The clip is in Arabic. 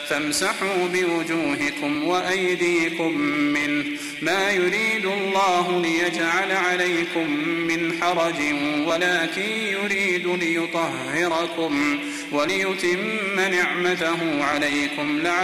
فامسحوا بوجوهكم وأيديكم منه، ما يريد الله ليجعل عليكم من حرج ولكن يريد ليطهركم وليتم نعمته عليكم